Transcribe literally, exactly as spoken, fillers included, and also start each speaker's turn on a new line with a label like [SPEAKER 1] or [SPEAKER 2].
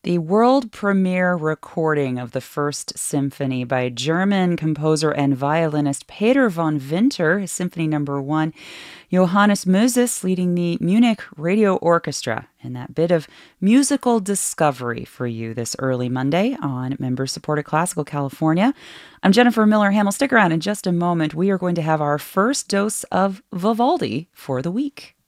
[SPEAKER 1] The world premiere recording of the First Symphony by German composer and violinist Peter von Winter, Symphony Number One, Johannes Moses leading the Munich Radio Orchestra, and that bit of musical discovery for you this early Monday on member-supported Classical California. I'm Jennifer Miller Hamill. Stick around in just a moment. We are going to have our first dose of Vivaldi for the week.